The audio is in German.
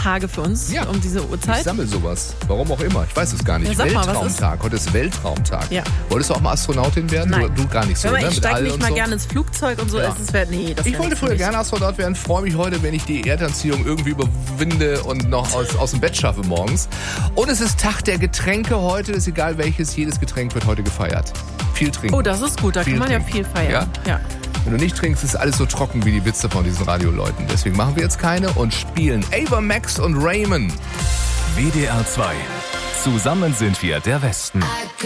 Tage für uns um diese Uhrzeit. Ich sammle sowas. Warum auch immer. Ich weiß es gar nicht. Ja, sag mal, Weltraumtag. Heute ist Weltraumtag. Ja. Wolltest du auch mal Astronautin werden? Nein. Du gar nicht so, Hör mal, ne? ich Mit steige All nicht und mal so. gerne ins Flugzeug und so. Ja. Ich wollte früher gerne Astronaut werden. Freue mich heute, wenn ich die Erdanziehung irgendwie überwinde und noch aus dem Bett schaffe morgens. Und es ist Tag der Getränke heute. Ist egal welches. Jedes Getränk wird heute gefeiert. Viel trinken. Oh, das ist gut. Da kann man ja viel feiern. Ja. Wenn du nicht trinkst, ist alles so trocken wie die Witze von diesen Radioleuten. Deswegen machen wir jetzt keine und spielen Ava Max und Raymond. WDR 2. Zusammen sind wir der Westen.